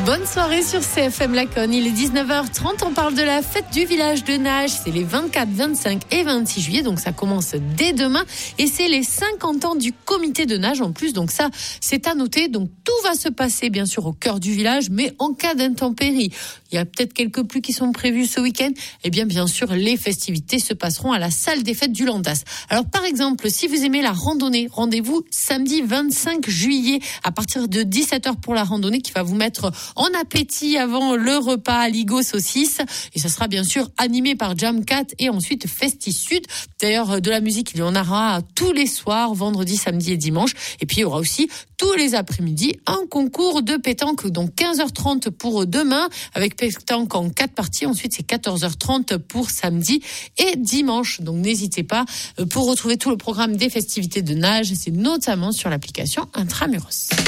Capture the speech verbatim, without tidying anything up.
Bonne soirée sur C F M Laconne. Il est dix-neuf heures trente. On parle de la fête du village de Nage. C'est les vingt-quatre, vingt-cinq et vingt-six juillet. Donc ça commence dès demain. Et c'est les cinquante ans du comité de nage en plus. Donc ça, c'est à noter. Donc tout va se passer bien sûr au cœur du village. Mais en cas d'intempérie, il y a peut-être quelques pluies qui sont prévues ce week-end. Eh bien, bien sûr, les festivités se passeront à la salle des fêtes du Landas. Alors par exemple, si vous aimez la randonnée, rendez-vous samedi vingt-cinq juillet à partir de dix-sept heures pour la randonnée qui va vous mettre en appétit avant le repas à Ligo saucisse. Et ça sera bien sûr animé par Jamcat et ensuite Festi Sud. D'ailleurs, de la musique, il y en aura tous les soirs, vendredi, samedi et dimanche. Et puis, il y aura aussi tous les après-midi un concours de pétanque. Donc, quinze heures trente pour demain avec pétanque en quatre parties. Ensuite, c'est quatorze heures trente pour samedi et dimanche. Donc, n'hésitez pas. Pour retrouver tout le programme des festivités de nage, c'est notamment sur l'application Intramuros.